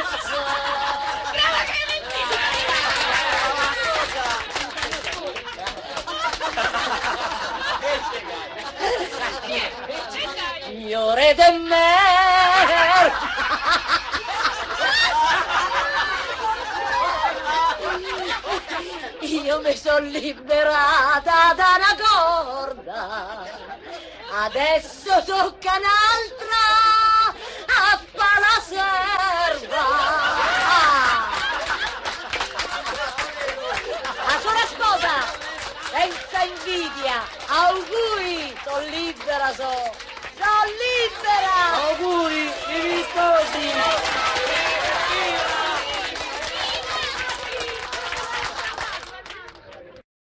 Brava Clementina! Signore de mer! Io mi sono liberata da una corda, adesso tocca un'altra a fa la serva. La sola sposa, senza invidia, auguri, sono libera, sono libera. Auguri, i vistosi.